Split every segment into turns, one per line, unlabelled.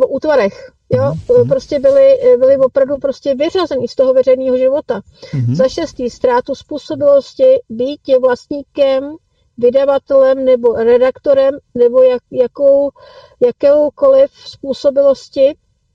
útvarech. Jo? Prostě byli opravdu prostě vyřazeni z toho veřejného života. Za 6. ztrátu způsobilosti být vlastníkem, vydavatelem nebo redaktorem nebo jakoukoliv způsobilosti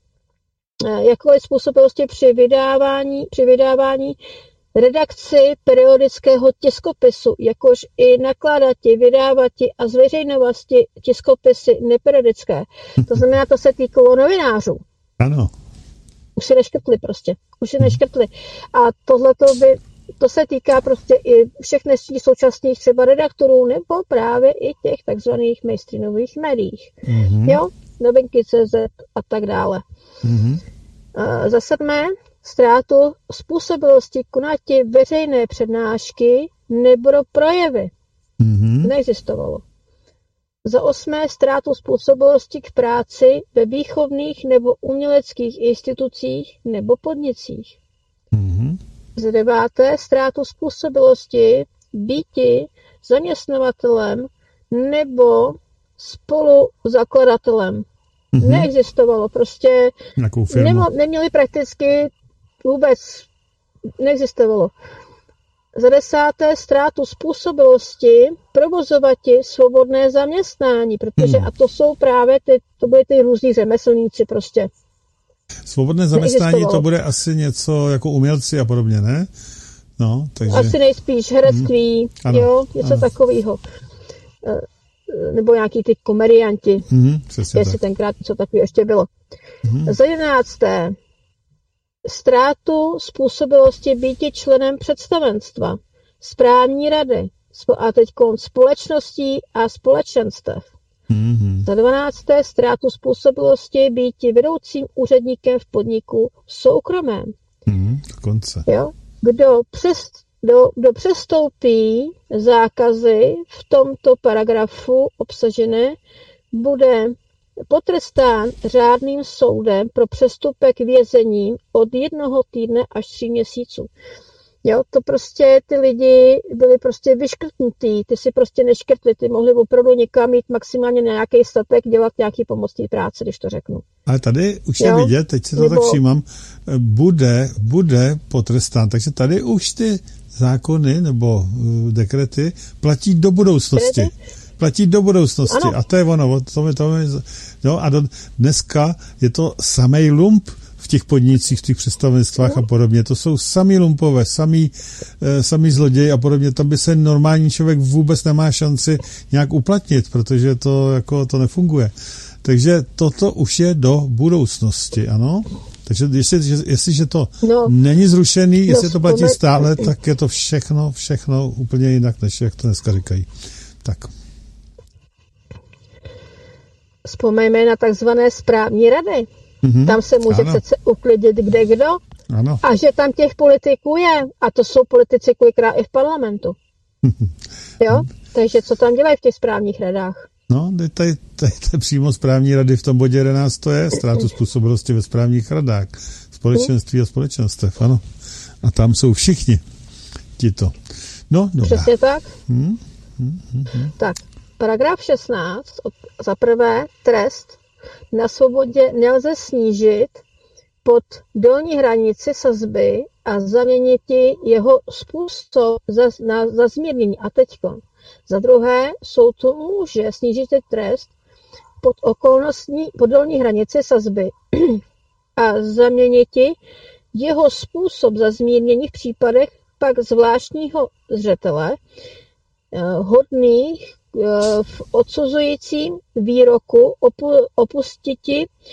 při vydávání redakci periodického tiskopisu, jakož i nakladati, vydávati a zveřejňovati tiskopisy neperiodické. To znamená, to se týkalo novinářů.
Ano.
Už si neškrtli. A to se týká prostě i všech dnešních současných třeba redaktorů nebo právě i těch takzvaných mainstreamových médiích. Jo? Novinky.cz a tak dále. Za 7. ztrátu způsobilosti konati veřejné přednášky nebo projevy. Neexistovalo. Za 8. ztrátu způsobilosti k práci ve výchovných nebo uměleckých institucích nebo podnicích. Za 9. ztrátu způsobilosti býti zaměstnavatelem nebo spoluzakladatelem. Neexistovalo. Prostě neměli prakticky vůbec. Neexistovalo. Za 10. ztrátu způsobilosti provozovati svobodné zaměstnání, protože a to jsou právě to byly ty různí řemeslníci prostě.
Svobodné zaměstnání to bude asi něco jako umělci a podobně, ne? No, takže...
Asi nejspíš herectví, něco takového. Nebo nějaký ty komedianti, jestli tenkrát něco takového ještě bylo. Za 11. ztrátu způsobilosti býti členem představenstva, správní rady a teď společností a společenstev. Za 12. ztrátu způsobilosti býti vedoucím úředníkem v podniku soukromém.
Dokonce.
Jo? Kdo přestoupí zákazy v tomto paragrafu obsažené, bude potrestán řádným soudem pro přestupek vězením od 1 týdne až 3 měsíců. Jo, to prostě ty lidi byli prostě vyškrtnutí, ty si prostě neškrtli, ty mohli opravdu někam mít maximálně na nějaký statek, dělat nějaký pomocný práce, když to řeknu.
Ale tady už je vidět, teď si to tak všímám, bude potrestán, takže tady už ty zákony nebo dekrety platí do budoucnosti. Ano. A to je ono. A dneska je to samej lump v těch podnicích, v těch představenstvách a podobně. To jsou samý lumpové, samý zloději a podobně. Tam by se normální člověk vůbec nemá šanci nějak uplatnit, protože to nefunguje. Takže toto už je do budoucnosti, ano? Takže jestliže to není zrušený, jestli to platí stále, tak je to všechno úplně jinak, než jak to dneska říkají. Tak.
Vzpomeňme na takzvané správní rady. Tam se může přece uklidit kdo.
Ano.
A že tam těch politiků je. A to jsou politici kolikrát i v parlamentu. Jo? Takže co tam dělají v těch správních radách?
No, tady přímo správní rady v tom bodě 11 to je ztrátu způsobilosti ve správních radách. Společenství a společenstev, ano. A tam jsou všichni tito. No, dobrá.
Přesně tak. Tak, paragraf 16. Za prvé, trest na svobodě nelze snížit pod dolní hranici sazby a zaměnit jeho způsob za zmírnění. A teďko. Za druhé, soudcu může snížit trest pod dolní hranici sazby a zaměnit jeho způsob za zmírnění v případech pak zvláštního zřetele hodných v odsuzujícím výroku opustiti